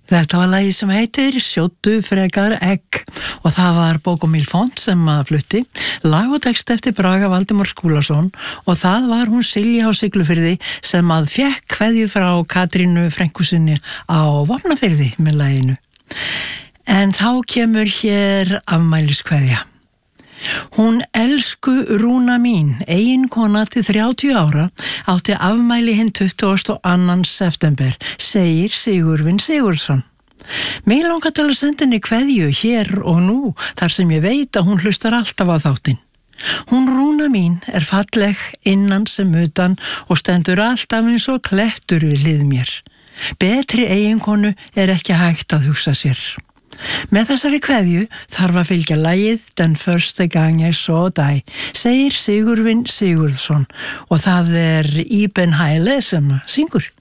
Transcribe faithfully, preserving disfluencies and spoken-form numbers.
Þetta var lagið sem heitir Sjóddu frekar egg og það var Bóko Milfont sem að flutti, lag og text eftir Braga Valdimar Skúlason og það var hún Silja á Siglufirði sem að fékk kveðju frá Katrínu frænkusinni á Vopnafirði með laginu. En þá kemur hér afmæliskveðja. Hún elsku Rúna mín, eiginkona til þrjátíu ára, átti afmæli hinn tuttugasta og annan september, segir Sigurvin Sigurðsson. Mig langar til að senda henni kveðju hér og nú, þar sem ég veit að hún hlustar alltaf á þáttinn. Hún Rúna mín er falleg innan sem utan og stendur alltaf eins og klettur við hlið mér. Betri eiginkonu er ekki hægt að hugsa sér. Með þessari kveðju þarf að fylgja lagið Den første gang jeg så deg, segir Sigurvin Sigurðsson og það er Iben Hæle sem syngur.